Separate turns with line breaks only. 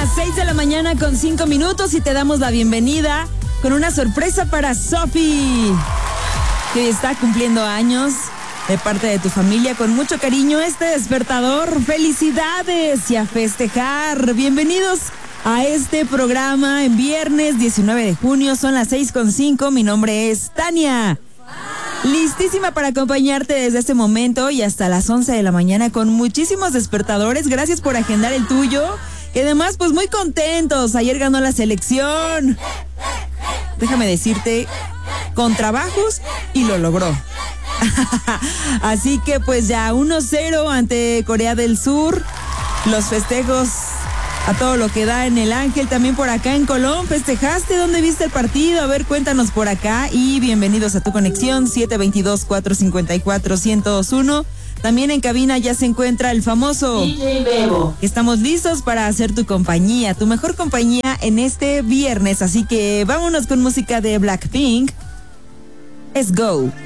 las 6 de la mañana con 5 minutos y te damos la bienvenida con una sorpresa para Sofi, que está cumpliendo años de parte de tu familia con mucho cariño este despertador. ¡Felicidades! Y a festejar. Bienvenidos a este programa en viernes 19 de junio. Son las 6:05. Mi nombre es Tania. Listísima para acompañarte desde este momento y hasta las 11 de la mañana con muchísimos despertadores. Gracias por agendar el tuyo. Y además, pues muy contentos. Ayer ganó la selección. Déjame decirte, con trabajos y lo logró. Así que pues ya 1-0 ante Corea del Sur. Los festejos a todo lo que da en el Ángel, también por acá en Colón. ¿Festejaste? ¿Dónde viste el partido? A ver, cuéntanos por acá y bienvenidos a tu conexión 722-454-1021. También en cabina ya se encuentra el famoso DJ Bebo. Estamos listos para hacer tu compañía, tu mejor compañía en este viernes. Así que vámonos con música de Blackpink. Let's go.